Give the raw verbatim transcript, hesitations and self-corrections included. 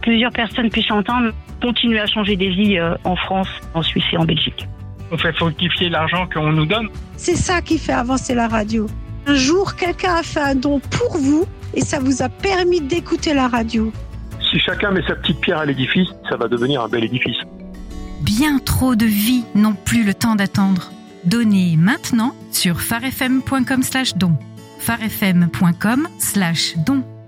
plusieurs personnes puissent entendre, continuer à changer des vies en France, en Suisse et en Belgique. On fait fructifier l'argent qu'on nous donne. C'est ça qui fait avancer la radio. Un jour, quelqu'un a fait un don pour vous et ça vous a permis d'écouter la radio. Si chacun met sa petite pierre à l'édifice, ça va devenir un bel édifice. Bien trop de vies n'ont plus le temps d'attendre. Donnez maintenant sur farfm point com slash don. farfm point com slash don.